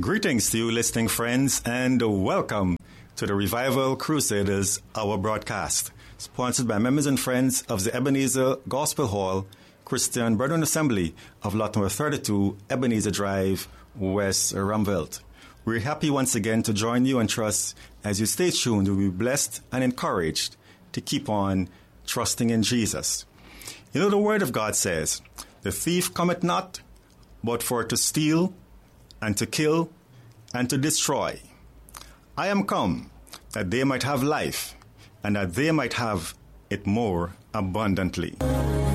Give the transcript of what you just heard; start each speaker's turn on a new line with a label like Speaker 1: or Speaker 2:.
Speaker 1: Greetings to you, listening friends, and welcome to the Revival Crusaders Hour broadcast, sponsored by members and friends of the Ebenezer Gospel Hall Christian Brethren Assembly of lot number 32, Ebenezer Drive, West Rumvelt. We're happy once again to join you and trust as you stay tuned, you'll be blessed and encouraged to keep on trusting in Jesus. You know, the Word of God says, "The thief cometh not, but for to steal, and to kill, and to destroy. I am come, that they might have life, and that they might have it more abundantly."